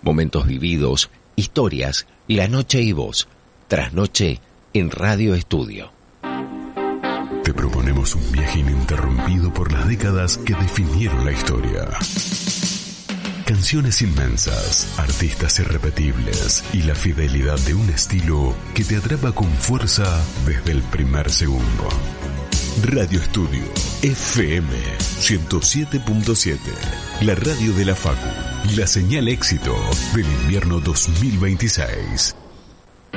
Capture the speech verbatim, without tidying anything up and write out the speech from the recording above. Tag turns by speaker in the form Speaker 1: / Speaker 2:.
Speaker 1: Momentos vividos, historias, la noche y vos. Trasnoche en Radio Estudio.
Speaker 2: Te proponemos un viaje ininterrumpido por las décadas que definieron la historia. Canciones inmensas, artistas irrepetibles y la fidelidad de un estilo que te atrapa con fuerza desde el primer segundo. Radio Estudio F M ciento siete punto siete, la radio de la Facu, la señal éxito del invierno dos mil veintiséis.